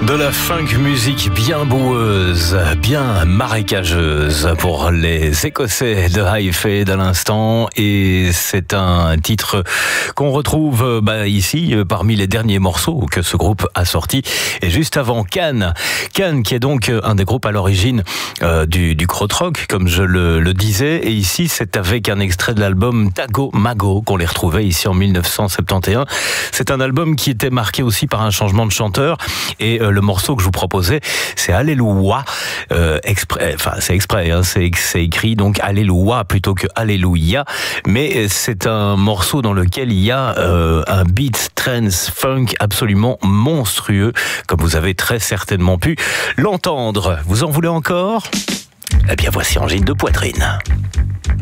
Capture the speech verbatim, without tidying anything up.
De la funk musique bien boueuse, bien marécageuse pour les Écossais de Hi-Fade à l'instant, et c'est un titre qu'on retrouve bah, ici parmi les derniers morceaux que ce groupe a sorti. Et juste avant, Can, Can qui est donc un des groupes à l'origine euh, du, du krautrock, comme je le, le disais, et ici c'est avec un extrait de l'album Tago Mago qu'on les retrouvait ici en mille neuf cent soixante et onze. C'est un album qui était marqué aussi par un changement de chanteur, et euh, le morceau que je vous proposais, c'est Alléluia, euh, exprès, enfin c'est exprès, hein, c'est, c'est écrit donc Alléluia plutôt que Alléluia, mais c'est un morceau dans lequel il y a euh, un beat trance funk absolument monstrueux, comme vous avez très certainement pu l'entendre. Vous en voulez encore ? Eh bien voici Angine de Poitrine.